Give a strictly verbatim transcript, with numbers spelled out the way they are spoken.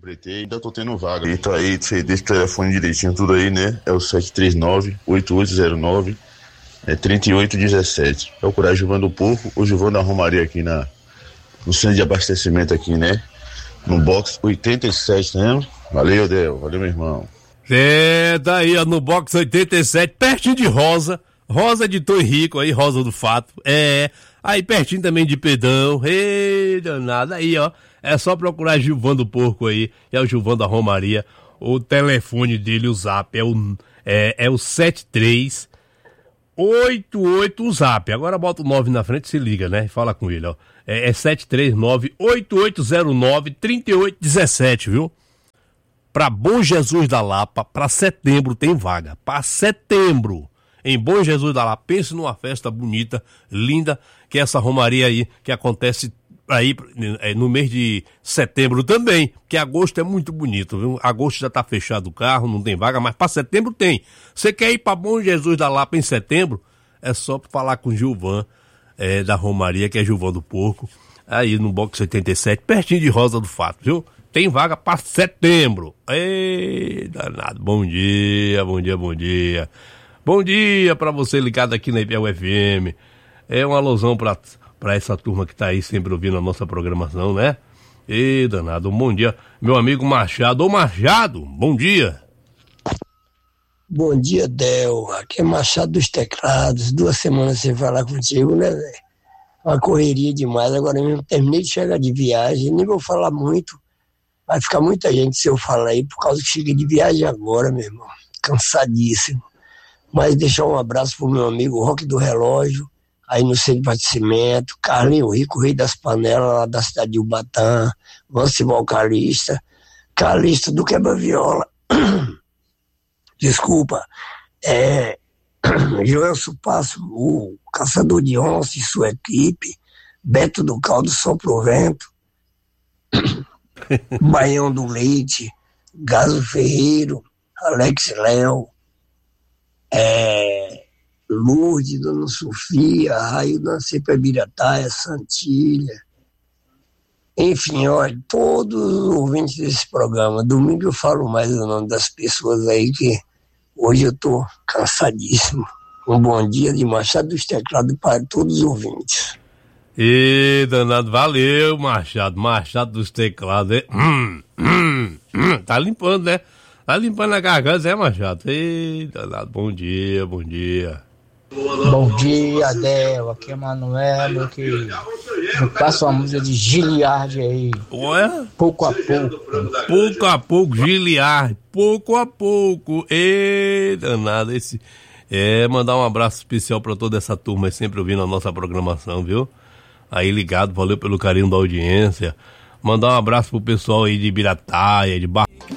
Completei, ainda tô tendo vaga. E tá aí, você deixa o telefone direitinho, tudo aí, né? É o sete três nove, oito oito zero nove, é trinta e oito dezessete. Procurar Gilvão do Porco ou Gilvão da Romaria aqui na, no centro de abastecimento aqui, né? No box oitenta e sete, né? Valeu, Del. Valeu, meu irmão. É, tá aí, ó, no box oitenta e sete, pertinho de Rosa. Rosa de Tom Rico aí, Rosa do Fato. É, aí pertinho também de Pedão. Ei, danado. Aí, ó, é só procurar Gilvão do Porco aí, é o Gilvão da Romaria. O telefone dele, o zap, é o, é, é o setenta e três oitenta e oito, o zap. Agora bota o nove na frente e se liga, né? Fala com ele, ó. É, é sete três nove, oito oito zero nove, trinta e oito dezessete, viu? Pra Bom Jesus da Lapa, pra setembro tem vaga. Pra setembro, em Bom Jesus da Lapa. Pense numa festa bonita, linda, que é essa romaria aí, que acontece aí no mês de setembro também, que agosto é muito bonito, viu? Agosto já tá fechado o carro, não tem vaga, mas pra setembro tem. Você quer ir pra Bom Jesus da Lapa em setembro? É só falar com o Gilvan, é, da Romaria, que é Gilvão do Porco, aí no box oitenta e sete, pertinho de Rosa do Fato, viu? Tem vaga pra setembro. Ei, danado. Bom dia, bom dia, bom dia. Bom dia pra você ligado aqui na I P E F M. É uma alusão pra, pra essa turma que tá aí sempre ouvindo a nossa programação, né? Ei, danado, bom dia. Meu amigo Machado. Ô, Machado, bom dia. Bom dia, Del. Aqui é Machado dos Teclados. Duas semanas sem falar contigo, né, velho? Uma correria demais. Agora mesmo terminei de chegar de viagem. Nem vou falar muito. Vai ficar muita gente se eu falar aí, por causa que cheguei de viagem agora, meu irmão. Cansadíssimo. Mas deixar um abraço pro meu amigo Roque do Relógio, aí no centro de abastecimento, Carlinho Rico, Rei das Panelas, lá da cidade de Ubatã, Vancival Calista, Calista do Quebra-Viola. Desculpa. É, Joelso Passo, o Caçador de Onça e sua equipe, Beto do Caldo Sopra o Vento, Baião do Leite, Gaso Ferreiro, Alex Léo, é, Lourdes, Dona Sofia, Raio da Cepebirataia, Santilha, enfim, olha, todos os ouvintes desse programa. Domingo eu falo mais o nome das pessoas aí, que hoje eu tô cansadíssimo. Um bom dia de Machado dos Teclados para todos os ouvintes. E danado, valeu, Machado, Machado dos Teclados, é? Hum, hum, hum, tá limpando, né? Tá limpando a garganta, é, Machado? E danado, bom dia, bom dia. Bom dia, Del, aqui é Manuel, meu querido. Eu passo uma música de Giliard aí. Ué? Pouco a pouco. Pouco a pouco, Giliard, pouco a pouco. E danado, esse... É, mandar um abraço especial pra toda essa turma aí, sempre ouvindo a nossa programação, viu? Aí ligado, valeu pelo carinho da audiência. Mandar um abraço pro pessoal aí de Birataia, de Bar...